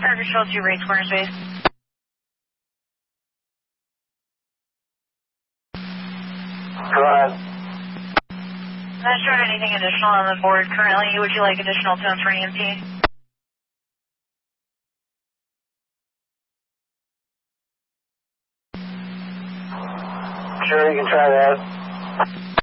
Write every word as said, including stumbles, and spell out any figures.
Fire Patrol two, Race Corner Space. Go ahead. Not showing anything additional on the board currently. Would you like additional tones for E M T? Sure, you can try that.